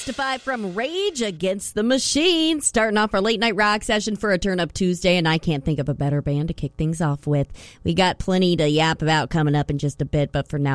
Testify from Rage Against the Machine. Starting off our late night rock session for a Turn Up Tuesday, and I can't think of a better band to kick things off with. We got plenty to yap about coming up in just a bit, but for now,